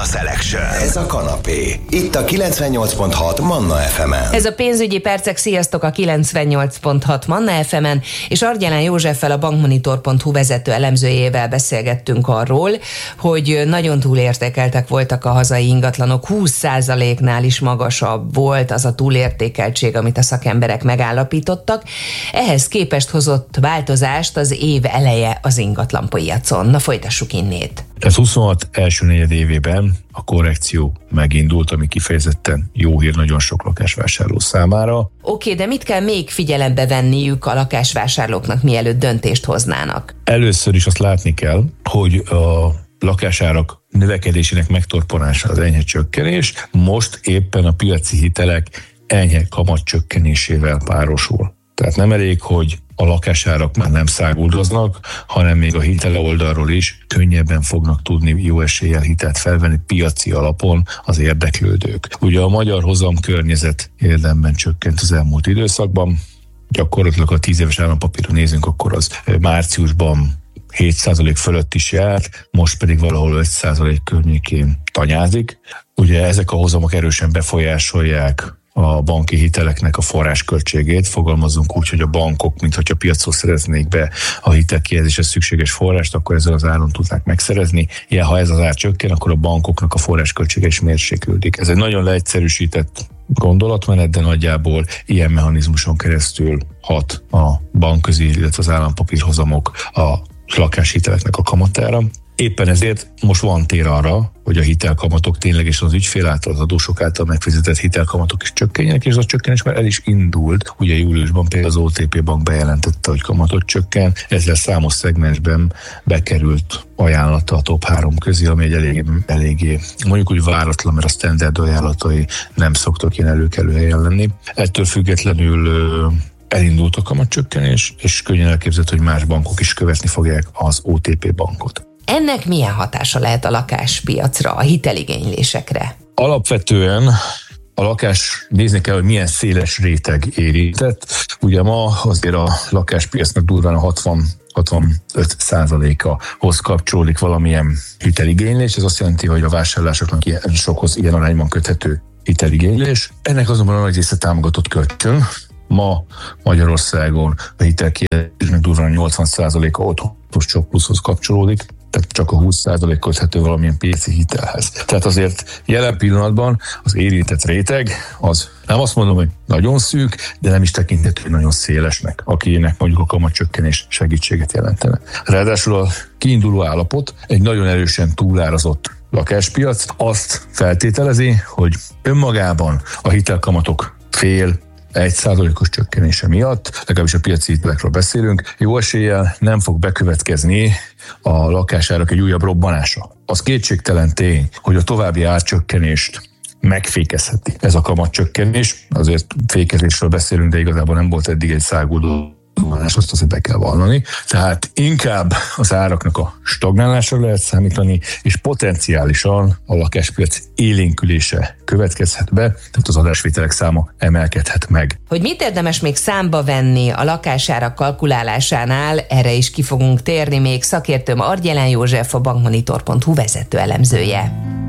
Selection. Ez a kanapé. Itt a 98.6 Manna FM-en. Ez a pénzügyi percek, sziasztok, a 98.6 Manna FM-en, és Argyelán Józseffel, a bankmonitor.hu vezető elemzőjével beszélgettünk arról, hogy nagyon túlértékeltek voltak a hazai ingatlanok, 20%-nál is magasabb volt az a túlértékeltség, amit a szakemberek megállapítottak. Ehhez képest hozott változást az év eleje az ingatlanpiacon. Na, folytassuk innét. Ez 26 első negyedévében a korrekció megindult, ami kifejezetten jó hír nagyon sok lakásvásárló számára. Oké, de mit kell még figyelembe venniük a lakásvásárlóknak, mielőtt döntést hoznának? Először is azt látni kell, hogy a lakásárak növekedésének megtorpanása, az enyhe csökkenés most éppen a piaci hitelek enyhe kamatcsökkenésével párosul. Tehát nem elég, hogy a lakásárak már nem száguldoznak, hanem még a hitele oldalról is könnyebben fognak tudni jó eséllyel hitelt felvenni piaci alapon az érdeklődők. Ugye a magyar hozamkörnyezet érdemben csökkent az elmúlt időszakban, gyakorlatilag ha 10 éves állampapírra nézünk, akkor az márciusban 7% fölött is járt, most pedig valahol 5% környékén tanyázik. Ugye ezek a hozamok erősen befolyásolják a banki hiteleknek a forrásköltségét, fogalmazunk úgy, hogy a bankok, mintha piacról szereznék be a hitelkihelyezéshez szükséges forrást, akkor ezzel az áron tudnák megszerezni. Ha ez az ár csökken, akkor a bankoknak a forrásköltsége is mérséklődik. Ez egy nagyon leegyszerűsített gondolatmenet, de nagyjából ilyen mechanizmuson keresztül hat a bankközi, illetve az állampapírhozamok a lakáshiteleknek a kamatára. Éppen ezért most van tér arra, hogy a hitelkamatok ténylegesen az ügyfél által, az adósok által megfizetett hitelkamatok is csökkenjenek, és az a csökkenés már el is indult. Ugye júliusban például az OTP bank bejelentette, hogy kamatot csökken, ezzel számos szegmensben bekerült ajánlata a top 3 közé, ami egy eléggé mondjuk úgy váratlan, mert a standard ajánlatai nem szoktak ilyen előkelő helyen lenni. Ettől függetlenül elindult a kamatcsökkenés, és könnyen elképzelhető, hogy más bankok is követni fogják az OTP bankot. Ennek milyen hatása lehet a lakáspiacra, a hiteligénylésekre? Alapvetően a lakás, nézni kell, hogy milyen széles réteg érintett. Ugye ma azért a lakáspiacnak durván a 65%-hoz kapcsolódik valamilyen hiteligénylés. Ez azt jelenti, hogy a vásárlásoknak sokhoz ilyen arányban köthető hiteligénylés. Ennek azonban a nagy része támogatott kölcsön. Ma Magyarországon a hitelkihelyezésnek durván 80%-a otthonos csok pluszhoz kapcsolódik, tehát csak a 20% köthető valamilyen piaci hitelhez. Tehát azért jelen pillanatban az érintett réteg az, nem azt mondom, hogy nagyon szűk, de nem is tekinthető nagyon szélesnek, akinek mondjuk a kamatcsökkenés segítséget jelentene. Ráadásul a kiinduló állapot egy nagyon erősen túlárazott lakáspiac azt feltételezi, hogy önmagában a hitelkamatok 1% csökkenése miatt, legalábbis a piaci hitelekről beszélünk, jó eséllyel nem fog bekövetkezni a lakásárak egy újabb robbanása. Az kétségtelen tény, hogy a további árcsökkenést megfékezheti ez a kamatcsökkenés. Azért fékezésről beszélünk, de igazából nem volt eddig egy száguldó, azt azért be kell vallani. Tehát inkább az áraknak a stagnálásra lehet számítani, és potenciálisan a lakáspiac élénkülése következhet be, tehát az adásvételek száma emelkedhet meg. Hogy mit érdemes még számba venni a lakásárak kalkulálásánál, erre is ki fogunk térni, még szakértőm Argyelán József, a bankmonitor.hu vezető elemzője.